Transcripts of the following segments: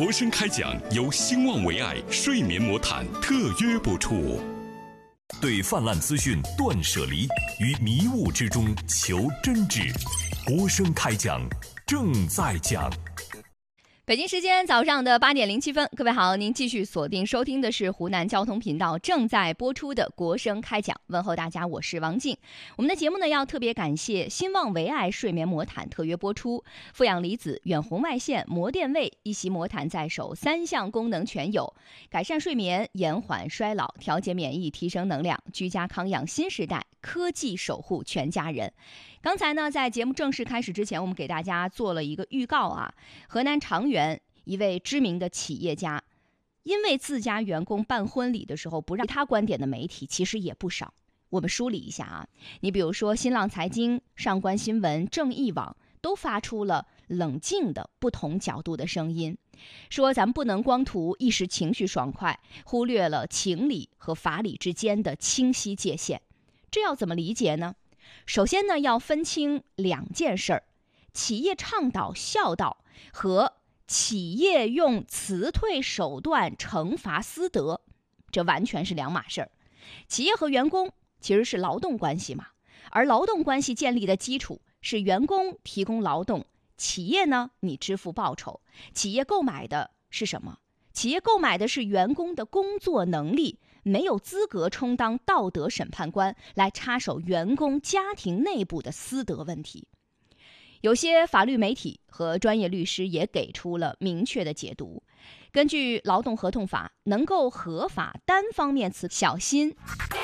国声开讲由兴旺为爱睡眠魔毯特约播出。对泛滥资讯断舍离，于迷雾之中求真挚。国声开讲正在讲。 北京时间早上的8点07分，各位好，您继续锁定收听的是湖南交通频道正在播出的国声开讲，问候大家，我是王静。我们的节目呢，要特别感谢兴旺为爱睡眠魔毯特约播出，负氧离子、远红外线、膜电位一袭魔毯在手，3项功能全有，改善睡眠，延缓衰老，调节免疫，提升能量，居家康养新时代，科技守护全家人。刚才呢，在节目正式开始之前，我们给大家做了一个预告啊。河南长垣一位知名的企业家，因为自家员工办婚礼的时候不让他观点的媒体其实也不少。我们梳理一下啊，你比如说新浪财经、上官新闻、正义网都发出了冷静的不同角度的声音，说咱们不能光图一时情绪爽快，忽略了情理和法理之间的清晰界限。这要怎么理解呢？首先呢，要分清2件事儿：企业倡导孝道和企业用辞退手段惩罚私德，这完全是两码事儿。企业和员工其实是劳动关系嘛，而劳动关系建立的基础是员工提供劳动，企业呢，你支付报酬。企业购买的是什么？企业购买的是员工的工作能力，没有资格充当道德审判官来插手员工家庭内部的私德问题。有些法律媒体和专业律师也给出了明确的解读。根据劳动合同法，能够合法单方面辞小心。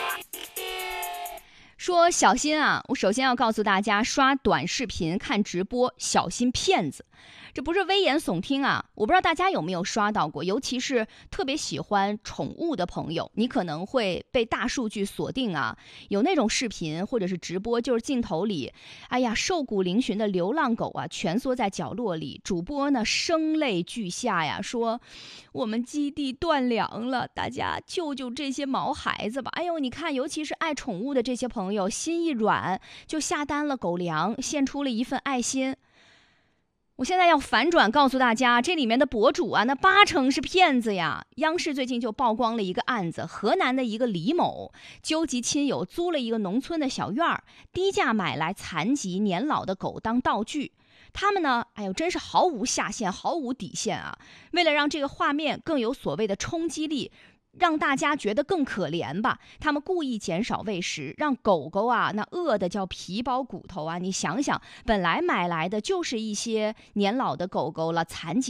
说小心啊，我首先要告诉大家，刷短视频看直播小心骗子，这不是危言耸听啊！我不知道大家有没有刷到过，尤其是特别喜欢宠物的朋友，你可能会被大数据锁定啊。有那种视频或者是直播，就是镜头里，哎呀，瘦骨嶙峋的流浪狗啊，蜷缩在角落里，主播呢声泪俱下呀，说我们基地断粮了，大家救救这些毛孩子吧！哎呦，你看，尤其是爱宠物的这些朋友，心一软就下单了狗粮，献出了一份爱心。我现在要反转告诉大家，这里面的博主啊，那80%是骗子呀！央视最近就曝光了一个案子，河南的一个李某纠集亲友租了一个农村的小院儿，低价买来残疾年老的狗当道具。他们呢，哎呦，真是毫无下限，毫无底线啊！为了让这个画面更有所谓的冲击力，让大家觉得更可怜吧，他们故意减少喂食，让狗狗啊那饿的叫皮包骨头啊！你想想，本来买来的就是一些年老的狗狗了，残疾